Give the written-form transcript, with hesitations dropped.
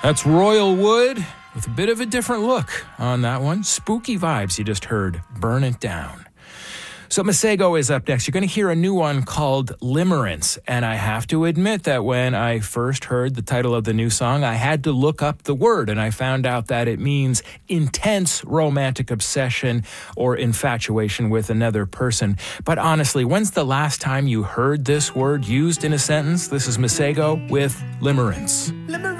That's Royal Wood with a bit of a different look on that one. Spooky vibes you just heard. Burn It Down. So Masego is up next. You're going to hear a new one called Limerence. And I have to admit that when I first heard the title of the new song, I had to look up the word, and I found out that it means intense romantic obsession or infatuation with another person. But honestly, when's the last time you heard this word used in a sentence? This is Masego with Limerence.